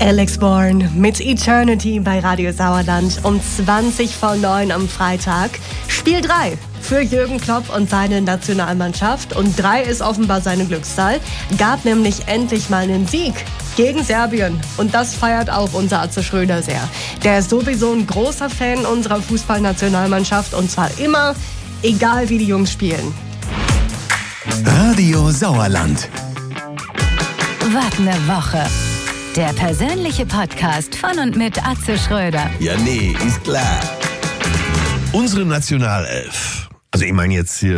Alex Bourne mit Eternity bei Radio Sauerland um 20:09 am Freitag. Spiel 3 für Jürgen Klopp und seine Nationalmannschaft. Und 3 ist offenbar seine Glückszahl. Gab nämlich endlich mal einen Sieg gegen Serbien. Und das feiert auch unser Atze Schröder sehr. Der ist sowieso ein großer Fan unserer Fußballnationalmannschaft. Und zwar immer, egal wie die Jungs spielen. Radio Sauerland. Was eine Woche. Der persönliche Podcast von und mit Atze Schröder. Ja, nee, ist klar. Unsere Nationalelf. Also ich meine jetzt hier